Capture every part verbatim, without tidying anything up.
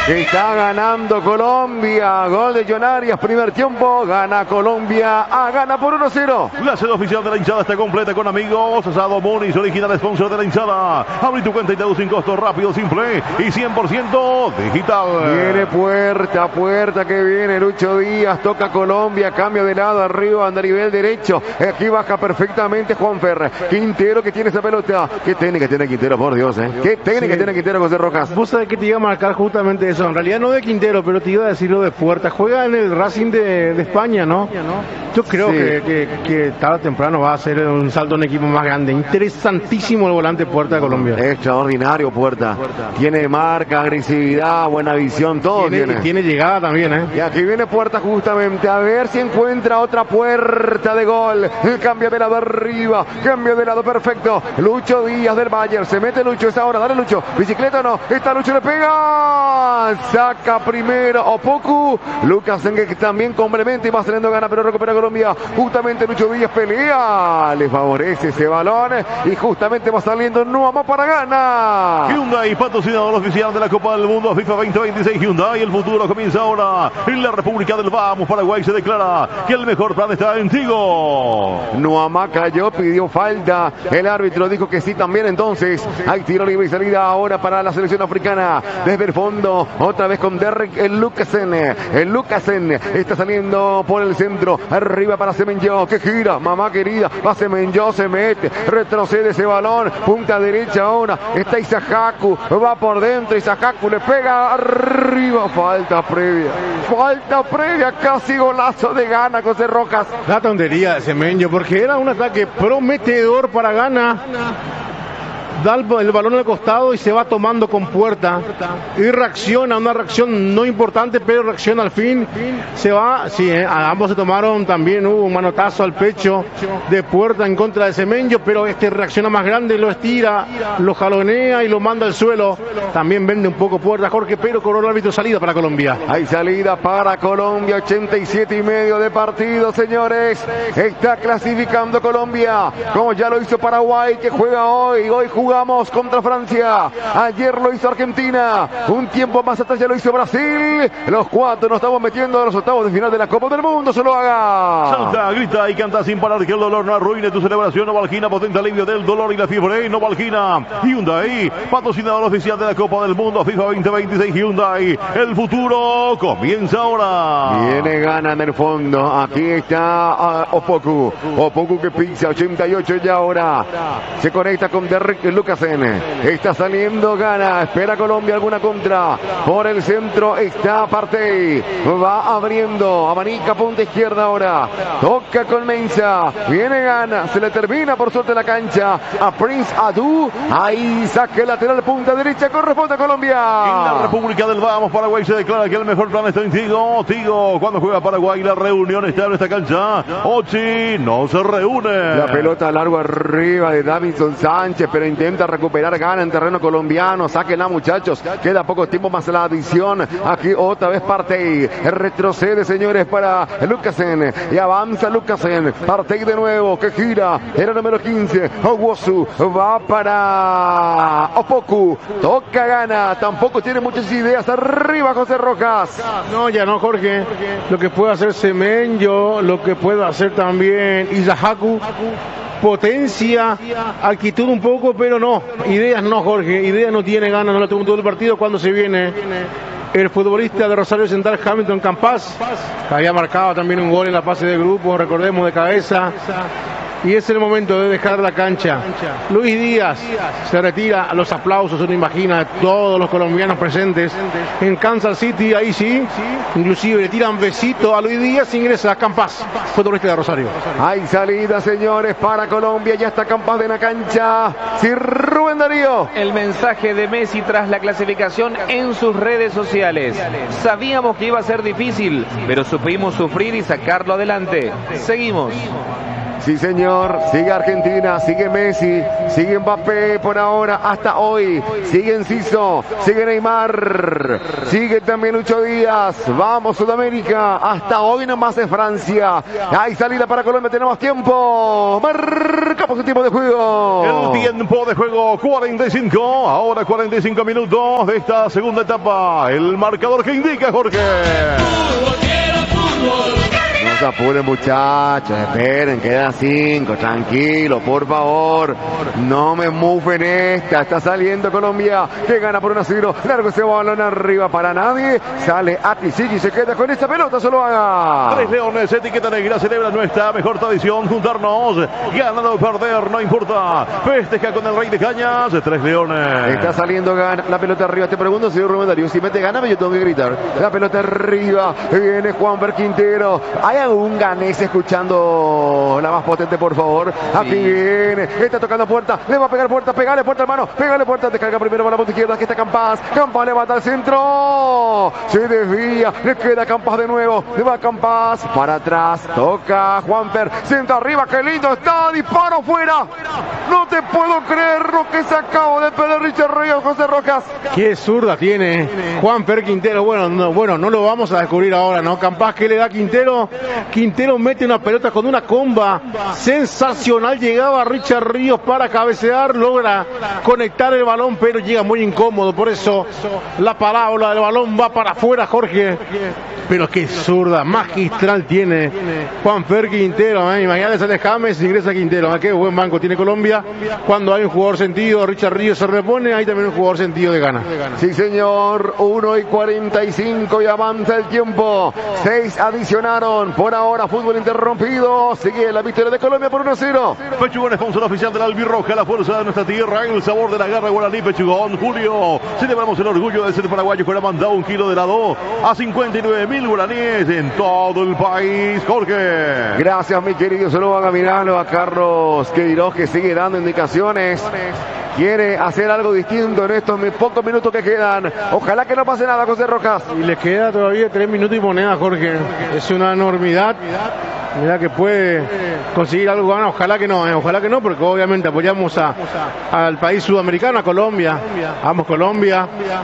Está ganando Colombia. Gol de John Arias, primer tiempo. Gana Colombia. Ah, gana por uno a cero. La sede oficial de la hinchada está completa con amigos. Asado Monis, original sponsor de la hinchada. Abrí tu cuenta y te doy sin costo, rápido, simple y cien por ciento digital. Viene puerta, puerta que viene. Lucho Díaz toca Colombia. Cambia de lado arriba, anda a nivel derecho. Aquí baja perfectamente Juanfer. Quintero que tiene esa pelota. Qué técnica tiene Quintero, por Dios, ¿eh? Qué técnica Sí. tiene Quintero, José Rojas. Vos sabés que te iba a marcar justamente eso. En realidad no de Quintero, pero te iba a decir lo de Puerta. Juega en el Racing de, de España, ¿no? Yo creo Sí. que, que, que tarde o temprano va a ser un salto en equipo más grande. Interesantísimo el volante Puerta de Colombia. Extraordinario Puerta. Tiene marca, agresividad, buena visión, todo Tiene, tiene. y tiene llegada también, ¿eh? Y aquí viene Puerta justamente, a ver si encuentra otra puerta de gol. Cambia de lado arriba, cambia de lado, perfecto. Lucho Díaz del Bayern, se mete Lucho, es ahora, dale Lucho. Bicicleta o no, está Lucho, le pega. Saca primero Opoku. Lucas Engue que también complementa y va saliendo gana, pero recupera Colombia. Justamente Lucho Díaz pelea, le favorece ese balón y justamente va saliendo Nuama para gana. Hyundai, patrocinador oficial de la Copa del Mundo FIFA veinte veintiséis. Hyundai, el futuro comienza ahora. En la República del Vamos, Paraguay, se declara que el mejor plan está en Tigo. Nuama cayó, pidió falta. El árbitro dijo que sí también. Entonces hay tiro libre y salida ahora para la selección africana. Desde el fondo, otra vez con Derrick el Lucasen. El Lucasen está saliendo por el centro. Arriba para Semenyo, que gira, mamá querida. Va Semenyo, se mete, retrocede ese balón. Punta derecha ahora. Está Isahaku, va por dentro. Isahaku le pega arriba. Falta previa. Falta previa, casi golazo de Gana, José Rojas. La tontería de Semenyo, porque era un ataque prometedor para Gana. Da el, el balón al costado y se va tomando con Puerta y reacciona, una reacción no importante, pero reacciona al fin. Se va, sí, eh, ambos se tomaron, también hubo un manotazo al pecho de Puerta en contra de Semenyo, pero este reacciona más grande, lo estira, lo jalonea y lo manda al suelo. También vende un poco Puerta, Jorge, pero con el árbitro salida para Colombia. Hay salida para Colombia, ochenta y siete y medio de partido, señores. Está clasificando Colombia, como ya lo hizo Paraguay, que juega hoy. Hoy jugamos contra Francia. Ayer lo hizo Argentina. Un tiempo más atrás ya lo hizo Brasil. Los cuatro nos estamos metiendo a los octavos de final de la Copa del Mundo. Se lo haga. Salta, grita y canta sin parar que el dolor no arruine tu celebración. Novalgina, potente alivio del dolor y la fiebre. Novalgina, Hyundai, patrocinador oficial de la Copa del Mundo FIFA veinte veintiséis. Hyundai, el futuro comienza ahora. Viene Gana en el fondo. Aquí está uh, Opoku. Opoku que pisa, ochenta y ocho ya ahora. Se conecta con Derrick Lucasen. Está saliendo Gana. Espera Colombia alguna contra. Por el centro está Partey. Va abriendo. Abanica punta izquierda ahora. Toca con Mensa. Viene Gana. Se le termina por suerte la cancha a Prince Adu. Ahí saque lateral punta derecha. Corresponde a Colombia. En la República del Vamos, Paraguay, se declara que el mejor plan está en Tigo. Tigo, cuando juega Paraguay, la reunión está en esta cancha. Ochi no se reúne. La pelota largo arriba de Davinson Sánchez, pero intenta recuperar Gana en terreno colombiano. Sáquenla, muchachos. Queda poco tiempo más la adición. Aquí otra vez Partey. Retrocede, señores, para Lucasen. Y avanza Lucasen. Partey de nuevo, que gira. Era número quince. Owosu va para Opoku. Toca Gana. Tampoco tiene muchas ideas. Arriba, José Rojas. No, ya no, Jorge. Lo que puede hacer Semenyo, lo que puede hacer también Isahaku. Potencia, actitud un poco, pero no. Ideas no, Jorge. Ideas no tiene, Gana, no la tuvo todo el partido cuando se viene. El futbolista de Rosario Central, Hamilton Campas, que había marcado también un gol en la fase de grupo, recordemos, de cabeza. Y es el momento de dejar la cancha. Luis Díaz se retira, a los aplausos, uno imagina, de todos los colombianos presentes en Kansas City, ahí sí, inclusive le tiran besito a Luis Díaz, ingresa a Campas, futbolista de Rosario. Hay salida, señores, para Colombia, ya está Campas de la cancha. Sí, Rubén Darío. El mensaje de Messi tras la clasificación en sus redes sociales. Sabíamos que iba a ser difícil, pero supimos sufrir y sacarlo adelante. Seguimos. Sí, señor. Sigue Argentina, sigue Messi, sigue Mbappé por ahora, hasta hoy. Sigue Enciso, sigue Neymar, sigue también Lucho Díaz. Vamos, Sudamérica. Hasta hoy nomás de Francia. Hay salida para Colombia, tenemos tiempo. Marcamos el tiempo de juego. El tiempo de juego, cuarenta y cinco. Ahora cuarenta y cinco minutos de esta segunda etapa. El marcador que indica, Jorge. No se apuren, muchachos, esperen, quedan cinco, tranquilo, por favor, no me mufen esta, está saliendo Colombia, que gana por un a cero, largo ese balón arriba para nadie, sale Atisigui y se queda con esta pelota, solo haga. Tres Leones, etiqueta negra, celebra nuestra mejor tradición, juntarnos, ganar o perder, no importa, festeja con el Rey de Cañas, Tres Leones. Está saliendo gana, la pelota arriba, te pregunto, señor Rubén Darío, si mete gana, yo tengo que gritar, la pelota arriba, viene Juanfer Quintero. ¿Hay algún ganés escuchando la más potente, por favor? Aquí sí. Viene, está tocando puerta, le va a pegar puerta, pegale puerta, hermano, pegale puerta, descarga primero para la punta izquierda, aquí está Campas, Campas levanta al centro, se desvía, le queda Campas de nuevo, le va Campas, para atrás, toca Juanfer, centro arriba, qué lindo está, disparo fuera, no te puedo creer lo que se acaba de perder Richard Ríos, José Rojas. Qué zurda tiene Juanfer Quintero, bueno no, bueno, no lo vamos a descubrir ahora, ¿no? Campas que le da Quintero, Quintero mete una pelota con una comba sensacional, llegaba Richard Ríos para cabecear, logra conectar el balón, pero llega muy incómodo, por eso la parábola del balón va para afuera, Jorge, pero qué zurda magistral tiene Juanfer Quintero, ¿eh? Imagínate, sale James, ingresa Quintero, ¿eh? Qué buen banco tiene Colombia, cuando hay un jugador sentido, Richard Ríos se repone, hay también un jugador sentido de gana. Sí, señor, uno y cuarenta y cinco y avanza el tiempo, seis adicionaron, por ahora fútbol interrumpido, sigue la victoria de Colombia por uno a cero. Pechugón, sponsor oficial de la albirroja, la fuerza de nuestra tierra, el sabor de la garra guaraní. Pechugón, Julio, celebramos el orgullo de ser paraguayo, que le ha mandado un kilo de helado a cincuenta y nueve mil guaraníes en todo el país, Jorge. Gracias, mi querido, solo van a mirarlo a Carlos Queiroz, que sigue dando indicaciones, quiere hacer algo distinto en estos pocos minutos que quedan, ojalá que no pase nada, José Rojas. Y le queda todavía tres minutos y moneda, Jorge, es una enormidad. Mira que puede conseguir algo, gana, ojalá que no, eh, ojalá que no, porque obviamente apoyamos a, al país sudamericano, a Colombia, vamos Colombia.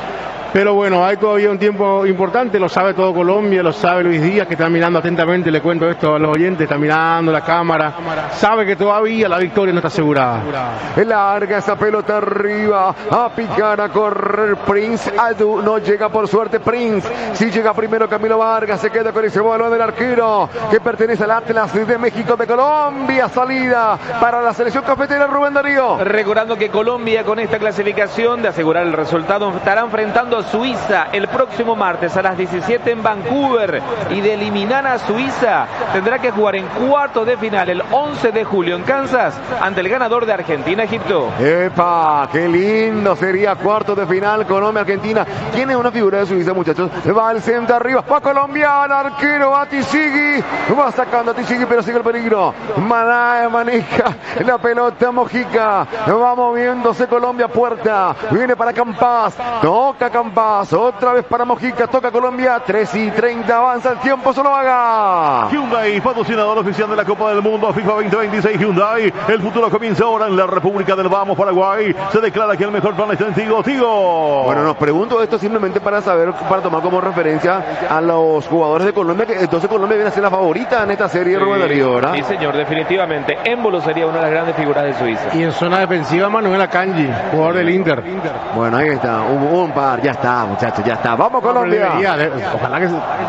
Pero bueno, hay todavía un tiempo importante, lo sabe todo Colombia, lo sabe Luis Díaz, que está mirando atentamente, le cuento esto a los oyentes, está mirando la cámara, sabe que todavía la victoria no está asegurada. Larga esa pelota arriba, a picar, a correr Prince Adu, no llega por suerte Prince, si llega primero Camilo Vargas, se queda con ese balón del arquero, que pertenece al Atlas de México de Colombia, salida para la selección cafetera, Rubén Darío. Recordando que Colombia con esta clasificación de asegurar el resultado estará enfrentando Suiza el próximo martes a las diecisiete en Vancouver, y de eliminar a Suiza tendrá que jugar en cuartos de final el once de julio en Kansas ante el ganador de Argentina-Egipto. ¡Epa! ¡Qué lindo sería cuartos de final Colombia-Argentina! ¿Quién es una figura de Suiza, muchachos? Va al centro arriba, va Colombia, al arquero Atisigui, va sacando Atisigui, pero sigue el peligro. Maná maneja la pelota Mojica, va moviéndose Colombia, puerta, viene para Campas, toca Campas, otra vez para Mojica, toca Colombia, tres y treinta, avanza el tiempo, solo haga. Hyundai, patrocinador oficial de la Copa del Mundo FIFA veinte veintiséis, Hyundai, el futuro comienza ahora en la República del Vamos, Paraguay, se declara que el mejor plan está en Tigo, Tigo. Bueno, nos pregunto esto simplemente para saber, para tomar como referencia a los jugadores de Colombia, que entonces Colombia viene a ser la favorita en esta serie, sí, Rubén Darío, ¿verdad? Sí, señor, definitivamente, Émbolo sería una de las grandes figuras de Suiza. Y en zona defensiva, Manuel Akanji, jugador del Inter. Bueno, ahí está, un, un par, ya está, muchachos, ya está. Vamos Colombia. Ojalá que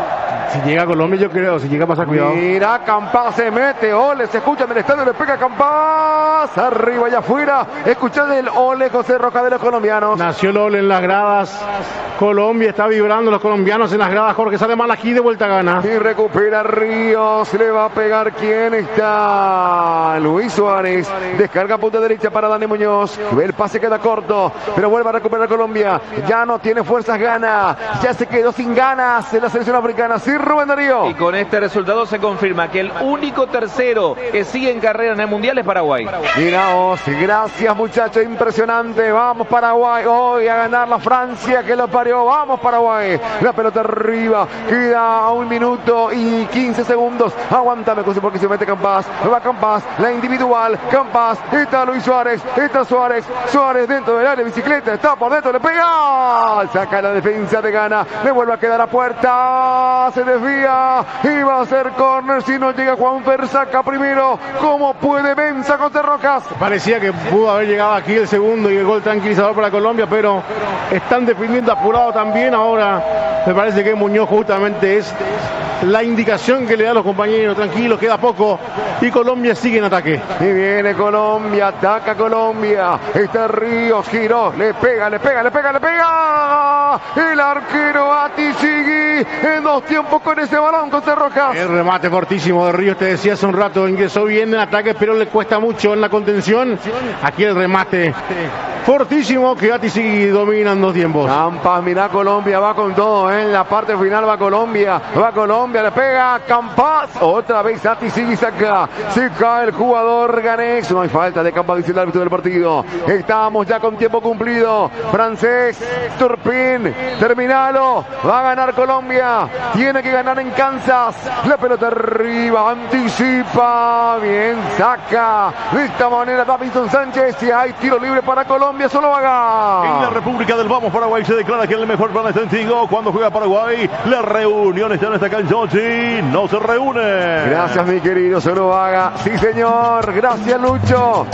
si llega a Colombia, yo creo, si llega a pasar cuidado. Mira, Campas se mete, ole, se escucha en el estadio, le pega Campas, arriba y afuera. Escuchad el ole, José Rojas, de los colombianos. Nació el ole en las gradas. Colombia está vibrando, los colombianos en las gradas. Jorge sale mal aquí, de vuelta gana. Y recupera Ríos, le va a pegar, ¿quién está? Luis Suárez, descarga punta derecha para Dani Muñoz, el pase queda corto, pero vuelve a recuperar Colombia, ya no tiene fuerzas, gana, ya se quedó sin ganas en la selección africana, sí, Rubén Darío. Y con este resultado se confirma que el único tercero que sigue en carrera en el Mundial es Paraguay. Miraos, gracias muchachos, impresionante. Vamos Paraguay, hoy a ganar la Francia que lo parió. Vamos Paraguay, la pelota arriba, queda a un minuto y quince segundos. Aguántame porque se mete Campas, va Campas, la individual, Campas, está Luis Suárez, está Suárez, Suárez dentro del área, bicicleta, está por dentro, le pega, saca la defensa de Ghana, le vuelve a quedar a puerta, se desvía y va a ser córner si no llega Juanfer, saca primero, como puede Benza José Rojas. Parecía que pudo haber llegado aquí el segundo y el gol tranquilizador para Colombia, pero están defendiendo apurado también. Ahora me parece que Muñoz justamente es la indicación que le da a los compañeros, tranquilo, queda poco y Colombia sigue en ataque. Y viene Colombia, ataca Colombia, está Ríos, giró, le pega, le pega, le pega, le pega, el arquero Atisigui en dos tiempos con ese balón, José Rojas. El remate fortísimo de Ríos, te decía hace un rato, ingresó bien en ataque, pero le cuesta mucho en la contención. Aquí el remate fortísimo que Atisigui domina en dos tiempos. Campas, mira Colombia, va con todo, ¿eh? En la parte final va Colombia, va Colombia, le pega Campas, otra vez Atisigui saca, se cae el jugador ganés, no hay falta de Campas, dice el árbitro del partido. Estamos ya con tiempo cumplido, francés, Turpin, terminalo, va a ganar Colombia, tiene que ganar en Kansas, la pelota arriba, anticipa, bien, saca, de esta manera Davinson Sánchez, y hay tiro libre para Colombia, solo haga. En la República del Vamos Paraguay se declara que el mejor plan está en Tigo. Cuando juega Paraguay, la reunión está en esta cancha, no se reúne. Gracias mi querido Zuluaga, sí señor, gracias Lucho.